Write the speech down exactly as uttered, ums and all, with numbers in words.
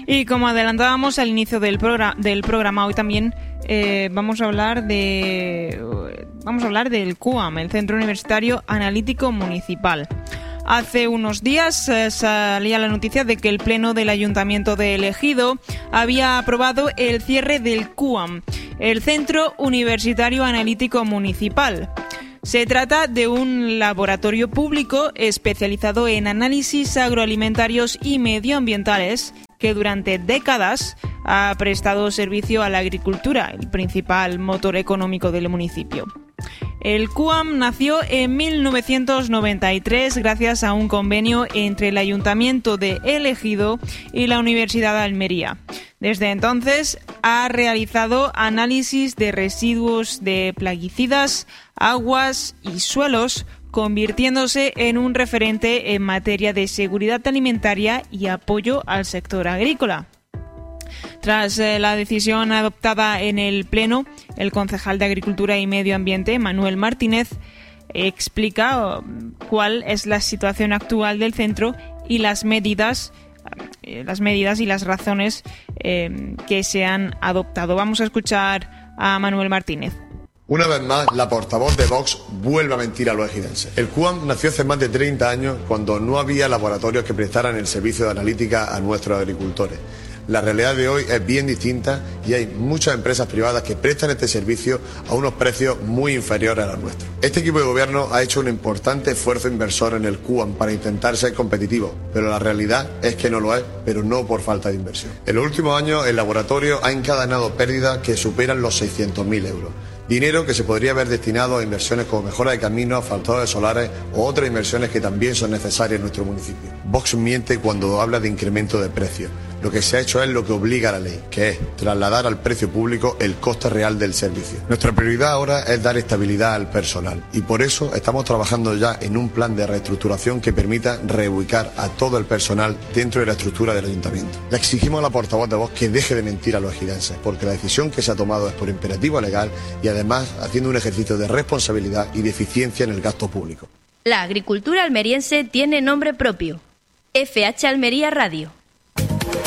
Y como adelantábamos al inicio del, programa, del programa, hoy también eh, vamos a hablar de vamos a hablar del C U A M, el Centro Universitario Analítico Municipal. Hace unos días eh, salía la noticia de que el Pleno del Ayuntamiento de El Ejido había aprobado el cierre del C U A M, el Centro Universitario Analítico Municipal. Se trata de un laboratorio público especializado en análisis agroalimentarios y medioambientales que durante décadas ha prestado servicio a la agricultura, el principal motor económico del municipio. El C U A M nació en mil novecientos noventa y tres gracias a un convenio entre el Ayuntamiento de El Ejido y la Universidad de Almería. Desde entonces ha realizado análisis de residuos de plaguicidas, aguas y suelos, convirtiéndose en un referente en materia de seguridad alimentaria y apoyo al sector agrícola. Tras eh, la decisión adoptada en el Pleno, el concejal de Agricultura y Medio Ambiente, Manuel Martínez, explica cuál es la situación actual del centro y las medidas, eh, las medidas y las razones eh, que se han adoptado. Vamos a escuchar a Manuel Martínez. Una vez más, la portavoz de Vox vuelve a mentir a los ejidenses. El C U A M nació hace más de treinta años cuando no había laboratorios que prestaran el servicio de analítica a nuestros agricultores. La realidad de hoy es bien distinta y hay muchas empresas privadas que prestan este servicio a unos precios muy inferiores a los nuestros. Este equipo de gobierno ha hecho un importante esfuerzo inversor en el C U A M para intentar ser competitivo, pero la realidad es que no lo es, pero no por falta de inversión. En los últimos años el laboratorio ha encadenado pérdidas que superan los seiscientos mil euros. Dinero que se podría haber destinado a inversiones como mejora de caminos, asfaltados solares o otras inversiones que también son necesarias en nuestro municipio. Vox miente cuando habla de incremento de precios. Lo que se ha hecho es lo que obliga a la ley, que es trasladar al precio público el coste real del servicio. Nuestra prioridad ahora es dar estabilidad al personal y por eso estamos trabajando ya en un plan de reestructuración que permita reubicar a todo el personal dentro de la estructura del ayuntamiento. Le exigimos a la portavoz de Vox que deje de mentir a los ejidenses, porque la decisión que se ha tomado es por imperativo legal y además haciendo un ejercicio de responsabilidad y de eficiencia en el gasto público. La agricultura almeriense tiene nombre propio. F H Almería Radio.